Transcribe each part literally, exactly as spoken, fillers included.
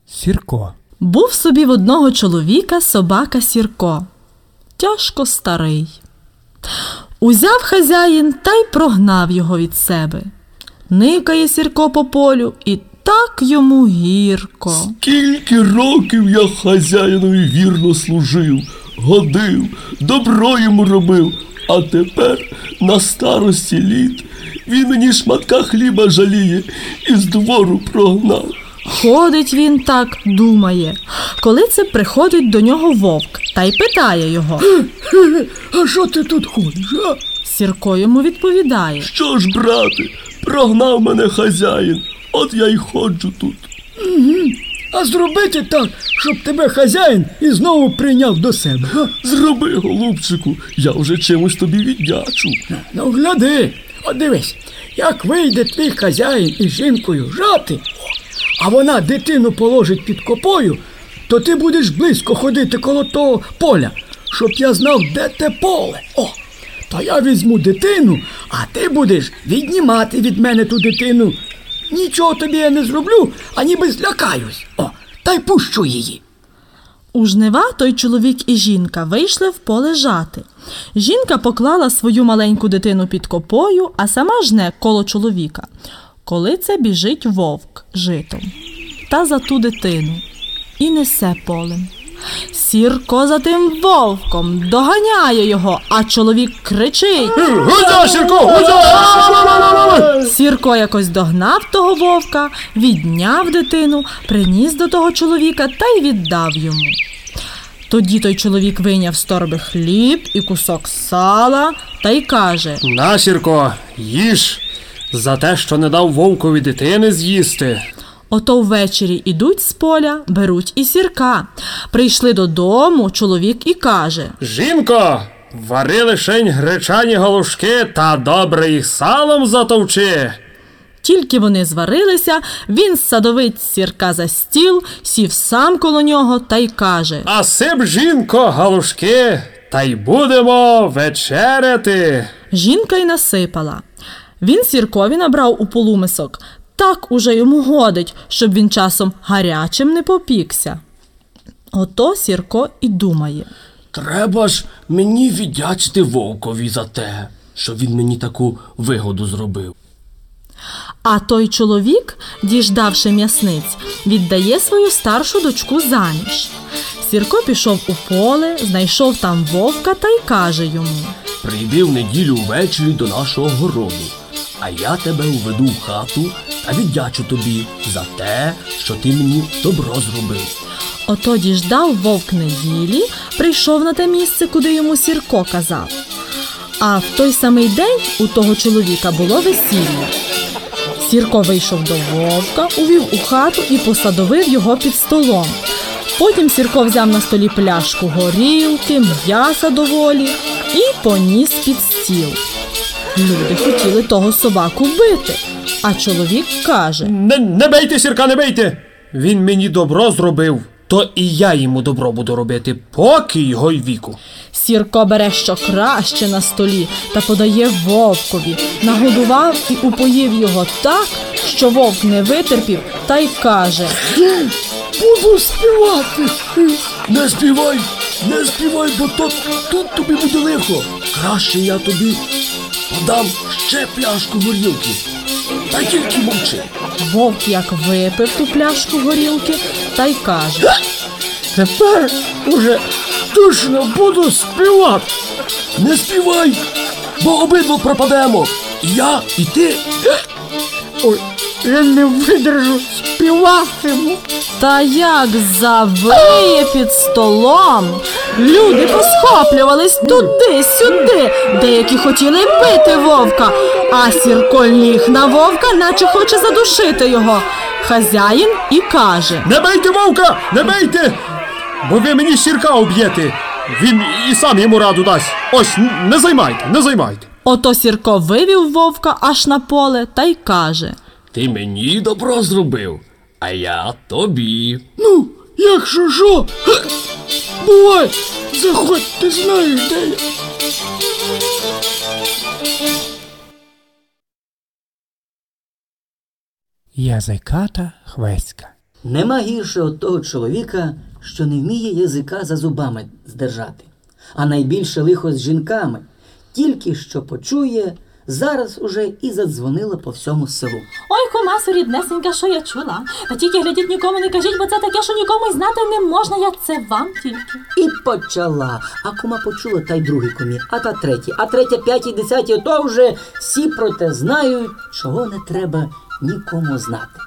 Сірко. Був собі в одного чоловіка собака Сірко. Тяжко старий. Узяв хазяїн та й прогнав його від себе. Никає Сірко по полю, і так йому гірко. Скільки років я хазяїнові вірно служив, годив, добро йому робив, а тепер на старості літ він мені шматка хліба жаліє і з двору прогнав. Ходить він так, думає. Коли це приходить до нього вовк та й питає його: «А що ти тут ходиш, а?» Сірко йому відповідає: «Що ж, брате, прогнав мене хазяїн, от я й ходжу тут». Угу. А зробити так, щоб тебе хазяїн і знову прийняв до себе, а? Зроби, голубчику, я вже чимось тобі віддячу. Ну, гляди, от дивись, як вийде твій хазяїн із жінкою жати, а вона дитину положить під копою, то ти будеш близько ходити коло того поля, щоб я знав, де те поле. О, то я візьму дитину, а ти будеш віднімати від мене ту дитину. Нічого тобі я не зроблю, а ніби злякаюсь. О, та й пущу її. У жнива той чоловік і жінка вийшли в поле жати. Жінка поклала свою маленьку дитину під копою, а сама жне коло чоловіка. Коли це біжить вовк житом та за ту дитину і несе полем. Сірко за тим вовком доганяє його, а чоловік кричить: «Гудя, Сірко, гудя!» Сірко якось догнав того вовка, відняв дитину, приніс до того чоловіка та й віддав йому. Тоді той чоловік вийняв з торби хліб і кусок сала та й каже: «На, Сірко, їж, за те, що не дав вовкові дитини з'їсти». Ото ввечері ідуть з поля, беруть і Сірка. Прийшли додому, чоловік і каже: «Жінко, вари лишень гречані галушки та добре їх салом затовчи». Тільки вони зварилися, він садовить Сірка за стіл, сів сам коло нього та й каже: «А сип, жінко, галушки, та й будемо вечеряти». Жінка й насипала. Він Сіркові набрав у полумисок. Так уже йому годить, щоб він часом гарячим не попікся. Ото Сірко і думає: Треба ж мені віддячити вовкові за те, що він мені таку вигоду зробив. А той чоловік, діждавши м'ясниць, віддає свою старшу дочку заміж. Сірко пішов у поле, знайшов там вовка та й каже йому: «Прийди в неділю ввечері до нашого городу, а я тебе уведу в хату та віддячу тобі за те, що ти мені добро зробив». Ото діждав вовк неділі, прийшов на те місце, куди йому Сірко казав. А в той самий день у того чоловіка було весілля. Сірко вийшов до вовка, увів у хату і посадовив його під столом. Потім Сірко взяв на столі пляшку горілки, м'яса доволі і поніс під стіл. Люди хотіли того собаку вбити, а чоловік каже: Не, не бийте, Сірка, не бийте! Він мені добро зробив, то і я йому добро буду робити, поки його й віку. Сірко бере що краще на столі та подає вовкові, нагодував і упоїв його так, що вовк не витерпів та й каже: Буду співати. Не співай, не співай, бо то, тут тобі буде лихо. Краще я тобі подам ще пляшку горілки. Та тільки мовчи. Вовк як випив ту пляшку горілки та й каже: Тепер уже точно буду співати. Не співай, бо обидва пропадемо. І я, і ти. Ой, я не видержу, співатиму. Та як завиє під столом. Люди посхоплювались туди-сюди, деякі хотіли бити вовка, а Сірко ліг на вовка, наче хоче задушити його. Хазяїн і каже: Не бийте вовка, не бийте, бо ви мені Сірка об'єте. Він і сам йому раду дасть. Ось, не займайте, не займайте. Ото Сірко вивів вовка аж на поле та й каже: Ти мені добро зробив, а я тобі. Ну, якщо що, бувай, заходь, ти знаєш, де я. Язиката Хвеська. Нема гірше от того чоловіка, що не вміє язика за зубами здержати. А найбільше лихо з жінками. Тільки що почує, зараз уже і задзвонила по всьому селу. Ой, кумасу ріднесенька, що я чула. Та тільки глядіть, нікому не кажіть, бо це таке, що нікому й знати не можна, я це вам тільки. І почала. А кума почула, та й другий кумі, а та третій, а третя, п'ятій, десятій, ото вже всі про те знають, чого не треба нікому знати.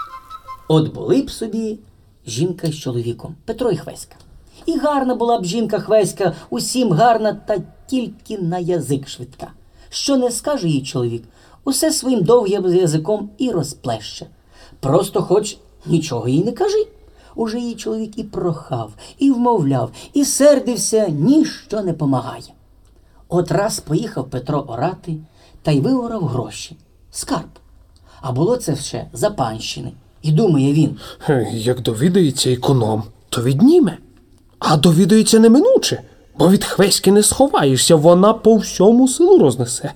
От були б собі жінка з чоловіком, Петро і Хвеська. І гарна була б жінка Хвеська, усім гарна, та тільки на язик швидка. Що не скаже їй чоловік, усе своїм довгим язиком і розплеще. Просто хоч нічого їй не кажи. Уже її чоловік і прохав, і вмовляв, і сердився, ніщо не помагає. От раз поїхав Петро орати та й виорав гроші. Скарб. А було це ще за панщини. І думає він: Як довідається економ, то відніме. А довідається неминуче, бо від Хвеськи не сховаєшся, вона по всьому селу рознесе.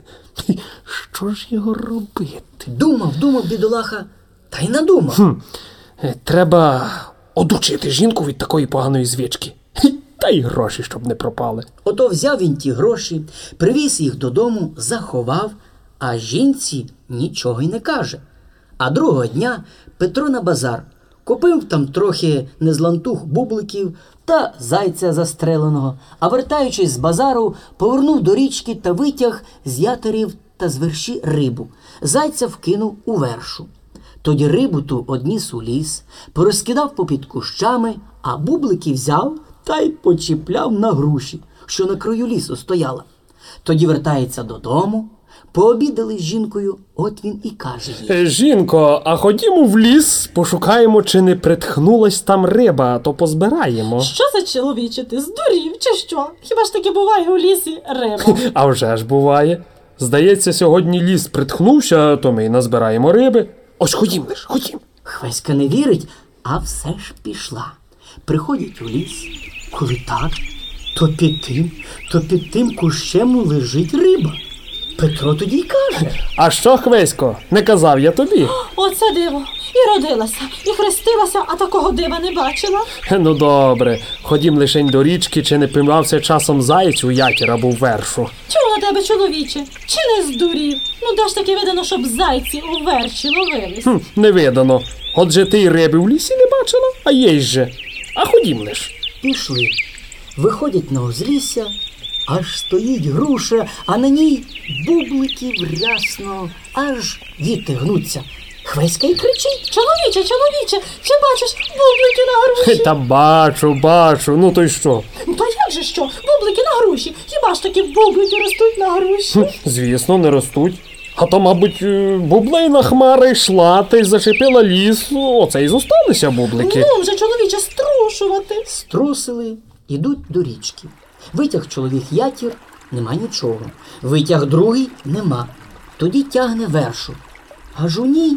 Що ж його робити? думав, думав бідолаха, та й надумав. Хм, е, треба одучити жінку від такої поганої звички. Хі, Та й гроші, щоб не пропали. Ото взяв він ті гроші, привіз їх додому, заховав, а жінці нічого й не каже. А другого дня Петро на базар купив там трохи незлантух бубликів та зайця застреленого, а вертаючись з базару, повернув до річки та витяг з ятерів та з верші рибу. Зайця вкинув у вершу. Тоді рибу ту одніс у ліс, порозкидав попід кущами, а бублики взяв та й почіпляв на груші, що на краю лісу стояла. Тоді вертається додому, пообідали з жінкою, от він і каже їй: Е, Жінко, а ходімо в ліс, пошукаємо, чи не притхнулась там риба, а то позбираємо. Що за чоловіче, ти здурів, чи що? Хіба ж таки буває у лісі риба? А вже ж буває. Здається, сьогодні ліс притхнувся, то ми й назбираємо риби. Ось ходім лиш, ходім. Хвеська не вірить, а все ж пішла. Приходять у ліс, коли так, то під тим, то під тим кущем лежить риба. Петро тоді й каже: А що, Хвесько, не казав я тобі? Оце диво. І родилася, і хрестилася, а такого дива не бачила. Ну добре, ходім лишень до річки, чи не піймався часом заєць у ятір або в вершу. Чула тебе, чоловіче, чи не здурів? Ну де ж таки видано, щоб зайці у верші ловились? Хм, не видано. Отже ти й риби в лісі не бачила, а є же. А ходім лиш. пішли. Виходять на узлісся, аж стоїть груша, а на ній бубликів рясно, аж віти гнуться. Хвеська й кричить: Чоловіче, чоловіче, чи бачиш бублики на груші? Та бачу, бачу, ну то й що? Та як же що? Бублики на груші? Хіба ж таки бублики ростуть на груші? Звісно, не ростуть. А то, мабуть, е, бублейна хмара йшла, та й зачепила ліс, оце й зосталися бублики. Ну вже, чоловіче, струшувати. Струсили, ідуть до річки. Витяг чоловік ятір, нема нічого. Витяг другий, нема. Тоді тягне вершу. Аж у ній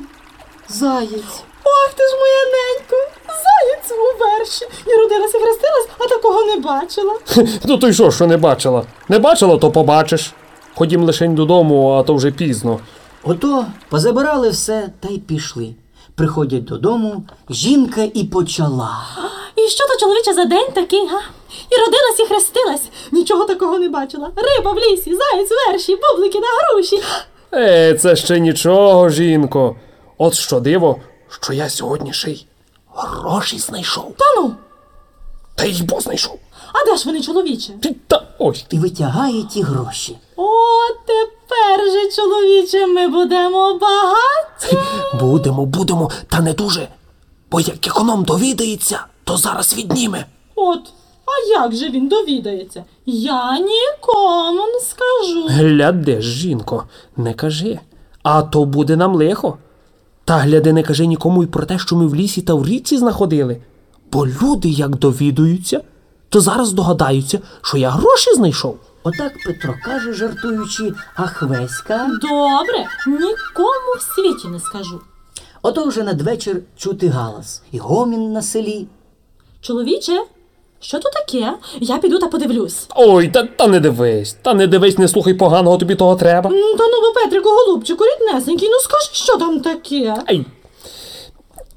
заєць. Ох ти ж моя ненько, заєць у верші. І родилась, і хрестилась, а такого не бачила. Ну то й що, що не бачила? Не бачила, то побачиш. Ходім лишень додому, а то вже пізно. Ото позабирали все та й пішли. Приходять додому, жінка і почала. І що то, чоловіче, за день такий, га? І родилась, і хрестилась. Нічого такого не бачила. Риба в лісі, заєць в верші, бублики на груші. Е, це ще нічого, жінко. От що диво, що я сьогодні ще й гроші знайшов. Та ну, Та й бо знайшов. а де ж вони, чоловіче? Ти, та ось. І витягає ті гроші. О, тепер же, чоловіче, ми будемо багаті. Будемо, будемо, та не дуже. Бо як економ довідається, то зараз відніме. От, а як же він довідається? Я нікому не скажу. Глядиш, жінко, не кажи. А то буде нам лихо. Та гляди, не кажи нікому й про те, що ми в лісі та в річці знаходили. Бо люди, як довідуються, то зараз догадаються, що я гроші знайшов. Отак Петро каже, жартуючи, а Хвеська. Добре, нікому в світі не скажу. Ото вже надвечір чути галас і гомін на селі. Чоловіче, що то таке? Я піду та подивлюсь. Ой, та, та не дивись, та не дивись, не слухай поганого, тобі того треба. М, Та ну, бо, Петрику, голубчику, ріднесенький, ну скажи, що там таке? Ай,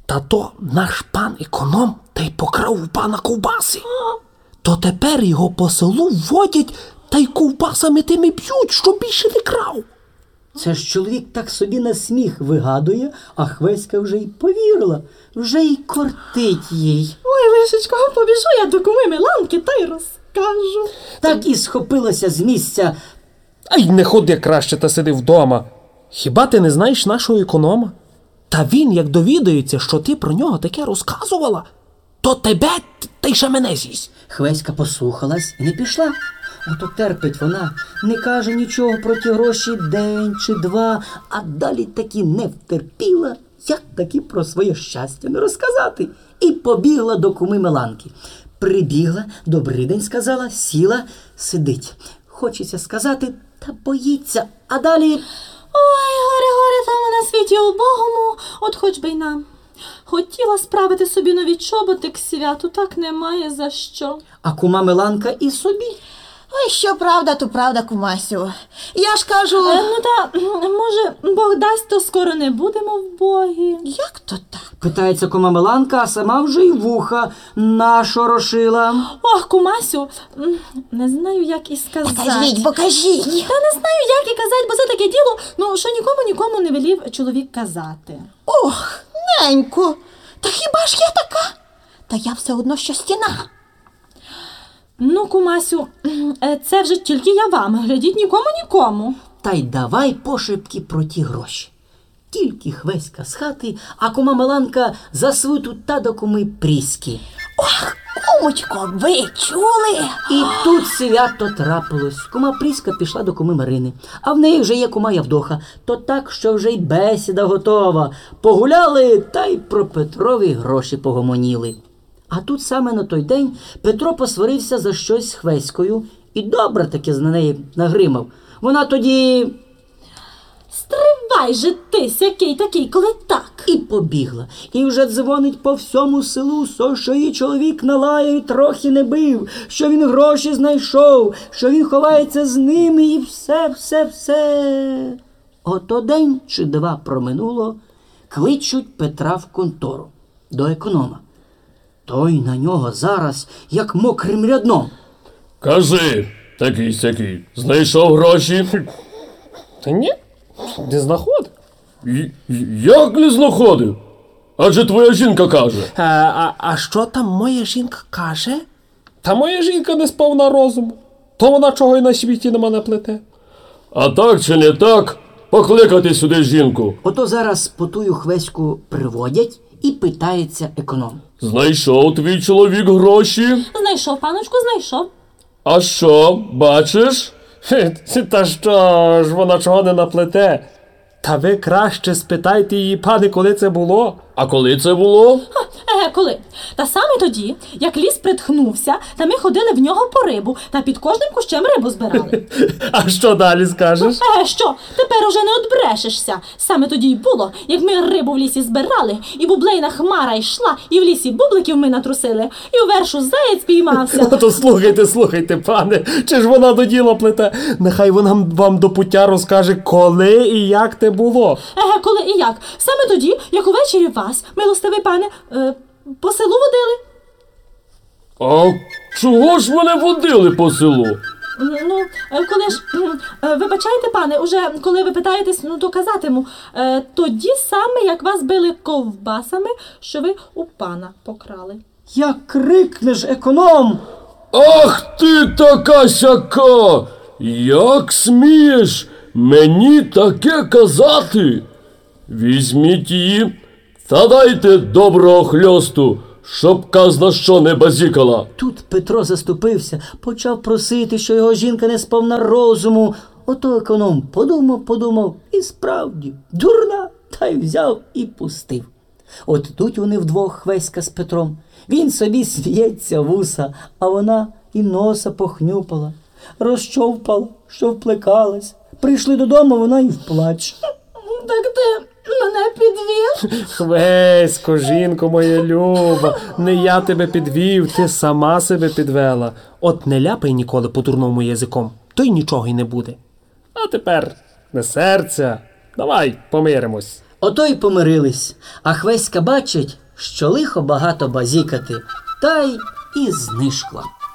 Та то наш пан економ та й покрав у пана ковбаси. То тепер його по селу водять та й ковбасами тими б'ють, щоб більше не крав. Це ж чоловік так собі на сміх вигадує, а Хвеська вже й повірила, вже й кортить їй. Ой, лишечко, побіжу я до куми Миланки та й розкажу. Так і схопилася з місця. Ай, не ходи краще та сиди вдома. Хіба ти не знаєш нашого економа? Та він, як довідається, що ти про нього таке розказувала, то тебе та й ще мене з'їсть. Хвеська послухалась і не пішла. Ото терпить вона, не каже нічого про ті гроші день чи два, а далі таки не втерпіла, як таки про своє щастя не розказати. І побігла до куми Миланки. Прибігла, добрий день сказала, сіла, сидить. Хочеться сказати, та боїться, а далі... Ой, горе-горе там на світі убогому, от хоч би й нам. Хотіла справити собі нові чоботи к святу, так немає за що. А кума Миланка і собі. Ой, що правда, то правда, кумасю. Я ж кажу... Е, ну та, може, Бог дасть, то скоро не будемо в Богі. Як то так? Питається кума Миланка, а сама вже й вуха нашорошила. Ох, кумасю, м, не знаю, як і сказати. Покажіть, покажіть. Та не знаю, як і казати, бо це таке діло, ну, що нікому нікому не велів чоловік казати. Ох, ненько, та хіба ж я така? Та я все одно, що стіна. Ну, кумасю, е, це вже тільки я вам, глядіть нікому нікому. Та й давай пошепки про ті гроші. Тільки Хвеська з хати, а кума Миланка за свиту та до куми Пріськи. Ох, кумочко, ви чули? І тут свято трапилось. Кума Пріська пішла до куми Марини, а в неї вже є кума Явдоха. То так, що вже й бесіда готова. Погуляли та й про Петрові гроші погомоніли. А тут саме на той день Петро посварився за щось з Хвеською і добре таки з неї нагримав. Вона тоді... Стривай же ти, сякий такий, коли так. І побігла. І вже дзвонить по всьому селу, со що її чоловік налаяв і трохи не бив, що він гроші знайшов, що він ховається з ними і все, все, все. Ото день чи два проминуло, кличуть Петра в контору до економа. Той на нього зараз, як мокрим рядном. Кажи, такий сякий, знайшов гроші? Та ні, не знаходив. Й- Як не знаходив? Адже твоя жінка каже. А, а, а що там моя жінка каже? Та моя жінка не сповна розуму. То вона чого й на світі нема не плете. А так чи не так, покликати сюди жінку. Ото зараз по тую Хвеську приводять і питається економ. Знайшов твій чоловік гроші? Знайшов, паночку, знайшов. А що, бачиш? Хе, Та що ж, вона чого не наплете? Та ви краще спитайте її, пане, коли це було. А коли це було? Еге, коли? Та саме тоді, як ліс притхнувся, та ми ходили в нього по рибу, та під кожним кущем рибу збирали. А що далі скажеш? Еге, що? Тепер уже не отбрешешся. Саме тоді й було, як ми рибу в лісі збирали, і бублейна хмара йшла, і в лісі бубликів ми натрусили, і у вершу заєць піймався. То слухайте, слухайте, пане, чи ж вона до діла плете? Нехай вона вам до пуття розкаже, коли і як те було. Еге, коли і як? Саме тоді, як увечері вас, милостивий пане, е, по селу водили. А чого ж мене водили по селу? Ну, е, коли ж, м, е, вибачайте, пане, уже коли ви питаєтесь, ну, то казатиму, е, тоді саме, як вас били ковбасами, що ви у пана покрали. Як крикнеш, економ! Ах ти така сяка! Як смієш мені таке казати? Візьміть її та дайте доброго хльосту, щоб казна що не базікала. Тут Петро заступився, почав просити, що його жінка не сповна розуму. Ото економ подумав, подумав, і справді, дурна, та й взяв і пустив. От тут вони вдвох, Хвеська з Петром. Він собі сміється вуса, а вона і носа похнюпала, розчовпала, що вплекалась. Прийшли додому, вона і вплач. Так ти мене підвів? Хвесько, жінко моя люба, не я тебе підвів, ти сама себе підвела. От не ляпай ніколи по-дурному язиком, то й нічого й не буде. А тепер не серця, давай помиримось. Ото й помирились, а Хвеська бачить, що лихо багато базікати, та й і знишкла.